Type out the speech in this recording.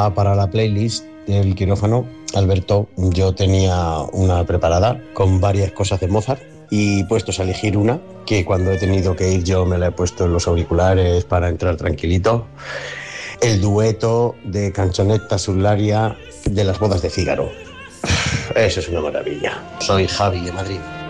Para la playlist del quirófano, Alberto, yo tenía una preparada con varias cosas de Mozart y puestos a elegir una, que cuando he tenido que ir yo me la he puesto en los auriculares para entrar tranquilito. El dueto de Canzonetta sull'aria de las bodas de Fígaro. Eso es una maravilla. Soy Javi de Madrid.